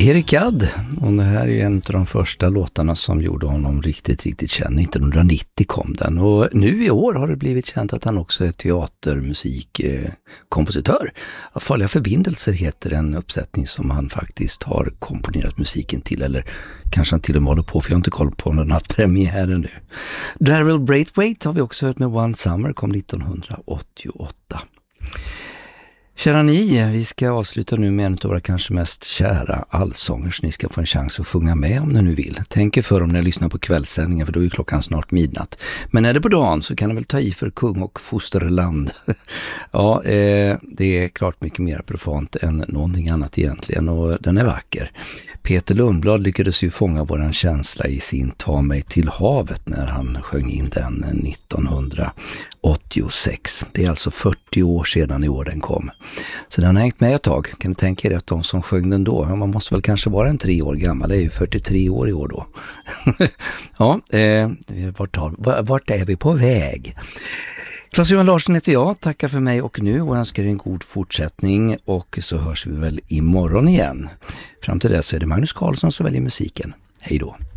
Erik Gadd, och det här är ju en av de första låtarna som gjorde honom riktigt känd. 1990 kom den, och nu i år har det blivit känt att han också är teatermusikkompositör. Farliga förbindelser heter en uppsättning som han faktiskt har komponerat musiken till, eller kanske han till och med håller på, för jag har inte koll på när han har haft premiären nu. Daryl Braithwaite har vi också hört med One Summer, kom 1988. Kära ni, vi ska avsluta nu med en av våra kanske mest kära allsångers. Ni ska få en chans att sjunga med om ni nu vill. Tänk er för om ni lyssnar på kvällssändningen, för då är klockan snart midnatt. Men är det på dagen så kan ni väl ta i för kung och fosterland. Ja, det är klart mycket mer profant än någonting annat egentligen, och den är vacker. Peter Lundblad lyckades ju fånga våran känsla i sin Ta mig till havet när han sjöng in den 1986. Det är alltså 40 år sedan i år den kom. Så den har hängt med ett tag. Kan ni tänka er att de som sjöng den då, man måste väl kanske vara en 3 år gammal, det är ju 43 år i år då. Ja, vart är vi på väg? Claes-Johan Larsson heter jag, tackar för mig och nu och önskar en god fortsättning, och så hörs vi väl imorgon igen. Fram till dess är det Magnus Karlsson som väljer musiken. Hej då!